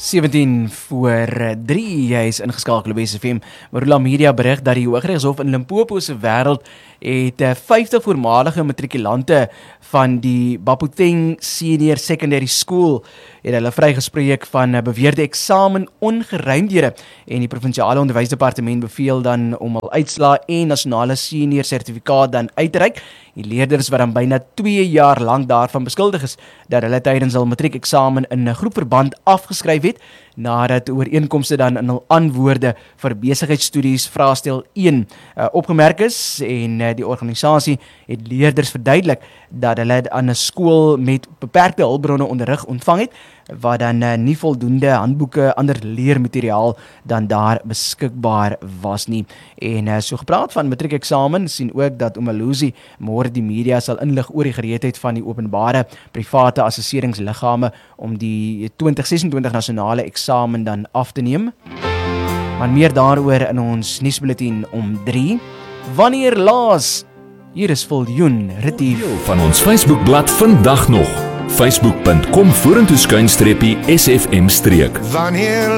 17 voor 3, jy is ingeskakel op SFM. Marula Media berig dat die Hooggeregshof in Limpopo se wêreld het 50 voormalige matrikulante van die Baputeng Senior Secondary School het hulle vrygespreek van beweerde eksamen ongeruimdhede en die provinsiale onderwysdepartement beveel dan om hul uitslae en nasionale senior sertifikaat dan uit te reik. Die leerders wat dan byna 2 jaar lank daarvan beskuldig is dat hulle tydens hul matriekeksamen in 'n groepverband afgeskryf het, nadat ooreenkomste dan in hul antwoorde vir besigheidsstudies vraestel 1 opgemerk is en die organisasie het leerders verduidelik dat hulle aan 'n skool met beperkte hulpbronne onderrig ontvang het, wat dan nie voldoende handboeke, ander leermateriaal dan daar beskikbaar was nie. En so gepraat van matriekeksamen, sien ook dat Umalusi môre die media sal inlig oor die gereedheid van die openbare private assesseringsliggame om die 2026 nasionale eksamen dan af te neem. Maar meer daaroor in ons nuusbulletin om 3. Wanneer laas? Hier is Viljoen Retief van ons Facebookblad vandag nog. Facebook.com/SFM-.